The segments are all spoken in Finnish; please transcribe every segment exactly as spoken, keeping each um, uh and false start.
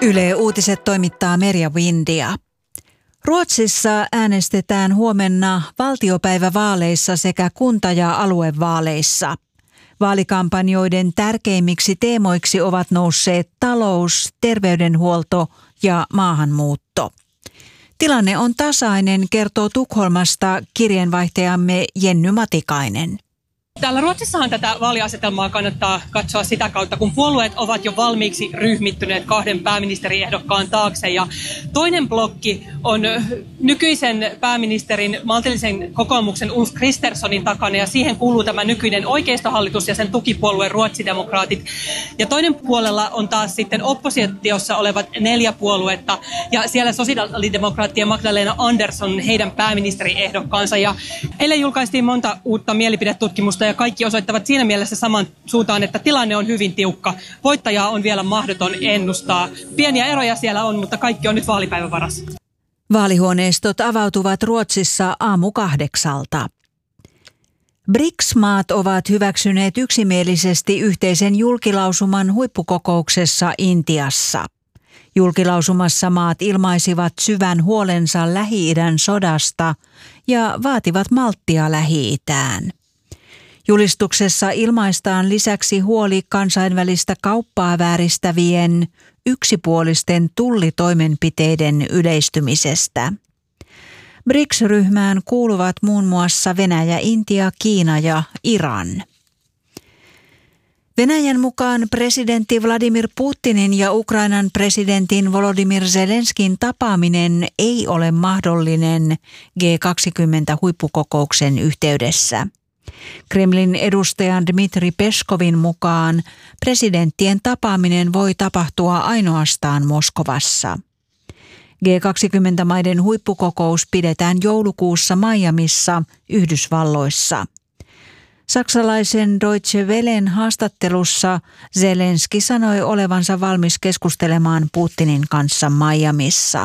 Yle Uutiset toimittaa Merja Windia. Ruotsissa äänestetään huomenna valtiopäivävaaleissa sekä kunta- ja aluevaaleissa. Vaalikampanjoiden tärkeimmiksi teemoiksi ovat nousseet talous, terveydenhuolto ja maahanmuutto. Tilanne on tasainen, kertoo Tukholmasta kirjeenvaihtajamme Jenny Matikainen. Täällä Ruotsissahan tätä vaaliasetelmaa kannattaa katsoa sitä kautta, kun puolueet ovat jo valmiiksi ryhmittyneet kahden pääministeriehdokkaan taakse. Ja toinen blokki on nykyisen pääministerin maltillisen kokoomuksen Ulf Kristerssonin takana, ja siihen kuuluu tämä nykyinen oikeistohallitus ja sen tukipuolue Ruotsidemokraatit. Ja toinen puolella on taas sitten oppositiossa olevat neljä puoluetta, ja siellä sosiaalidemokraattien Magdalena Andersson, heidän pääministeriehdokkaansa. Ja eilen julkaistiin monta uutta mielipidetutkimusta, ja kaikki osoittavat siinä mielessä saman suuntaan, että tilanne on hyvin tiukka. Voittajaa on vielä mahdoton ennustaa. Pieniä eroja siellä on, mutta kaikki on nyt vaalipäivän varassa. Vaalihuoneistot avautuvat Ruotsissa aamu kahdeksalta. B R I C S-maat ovat hyväksyneet yksimielisesti yhteisen julkilausuman huippukokouksessa Intiassa. Julkilausumassa maat ilmaisivat syvän huolensa Lähi-idän sodasta ja vaativat malttia Lähi-itään. Julistuksessa ilmaistaan lisäksi huoli kansainvälistä kauppaa vääristävien yksipuolisten tullitoimenpiteiden yleistymisestä. B R I C S-ryhmään kuuluvat muun muassa Venäjä, Intia, Kiina ja Iran. Venäjän mukaan presidentti Vladimir Putinin ja Ukrainan presidentin Volodymyr Zelenskin tapaaminen ei ole mahdollinen G kaksikymmentä-huippukokouksen yhteydessä. Kremlin edustajan Dmitri Peskovin mukaan presidenttien tapaaminen voi tapahtua ainoastaan Moskovassa. G kaksikymmentä-maiden huippukokous pidetään joulukuussa Miamissa, Yhdysvalloissa. Saksalaisen Deutsche Wellen haastattelussa Zelenski sanoi olevansa valmis keskustelemaan Putinin kanssa Miamissa.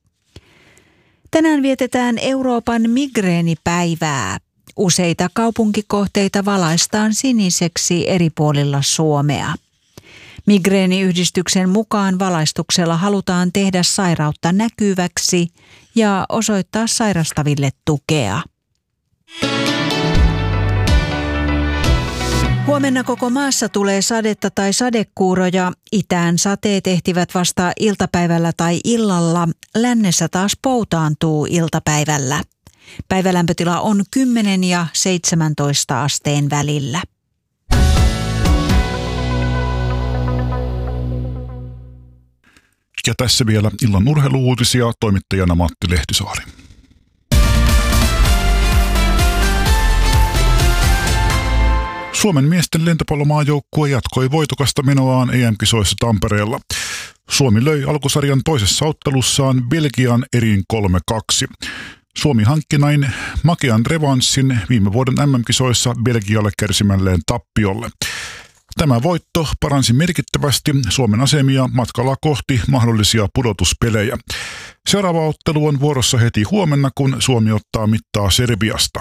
Tänään vietetään Euroopan migreenipäivää. Useita kaupunkikohteita valaistaan siniseksi eri puolilla Suomea. Migreeniyhdistyksen mukaan valaistuksella halutaan tehdä sairautta näkyväksi ja osoittaa sairastaville tukea. Huomenna koko maassa tulee sadetta tai sadekuuroja. Itään sateet ehtivät vasta iltapäivällä tai illalla. Lännessä taas poutaantuu iltapäivällä. Päivälämpötila on kymmenen ja seitsemäntoista asteen välillä. Ja tässä vielä illan urheiluuutisia, toimittajana Matti Lehtisaari. Suomen miesten lentopallomaajoukkue jatkoi voitokasta menoaan E M-kisoissa Tampereella. Suomi löi alkusarjan toisessa ottelussaan Belgian eriin kolme kaksi. Suomi hankki näin makean revanssin viime vuoden M M-kisoissa Belgialle kärsimälleen tappiolle. Tämä voitto paransi merkittävästi Suomen asemia matkalla kohti mahdollisia pudotuspelejä. Seuraava ottelu on vuorossa heti huomenna, kun Suomi ottaa mittaa Serbiasta.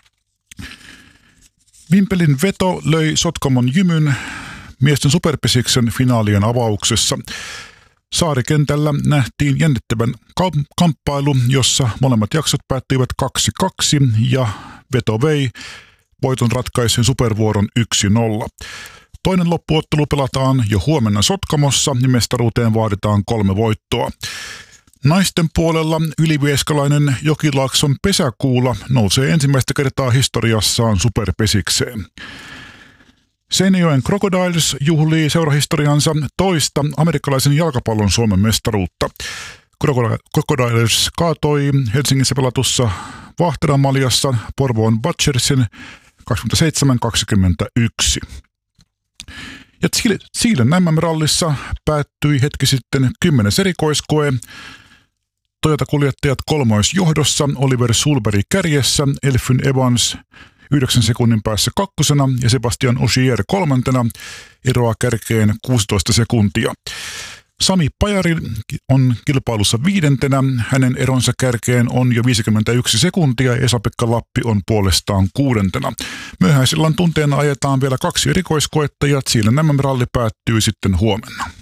Vimpelin veto löi Sotkamon Jymyn miesten superpesiksen finaalien avauksessa. Saarikentällä nähtiin jännittävän kamppailu, jossa molemmat jaksot päättyivät kaksi kaksi ja veto vei voiton ratkaisen supervuoron yksi nolla. Toinen loppuottelu pelataan jo huomenna Sotkamossa ja mestaruuteen vaaditaan kolme voittoa. Naisten puolella ylivieskalainen Jokilaakson Pesäkuula nousee ensimmäistä kertaa historiassaan superpesikseen. Seinäjoen Crocodiles juhlii seurahistoriansa toista amerikkalaisen jalkapallon Suomen mestaruutta. Crocodiles kaatoi Helsingissä pelatussa Vahtera-Maljassa Porvoon Butchersin kaksikymmentäseitsemän kaksikymmentäyksi. Ja Chilen M M-rallissa päättyi hetki sitten kymmenes erikoiskoe. Toyota-kuljettajat kolmoisjohdossa, Oliver Sulberg kärjessä, Elfyn Evans yhdeksän sekunnin päässä kakkosena ja Sebastian Ogier kolmantena, eroa kärkeen kuusitoista sekuntia. Sami Pajari on kilpailussa viidentenä, hänen eronsa kärkeen on jo viisikymmentäyksi sekuntia ja Esa-Pekka Lappi on puolestaan kuudentena. Myöhäisillan tunteena ajetaan vielä kaksi erikoiskoetta ja Chilen M M-ralli päättyy sitten huomenna.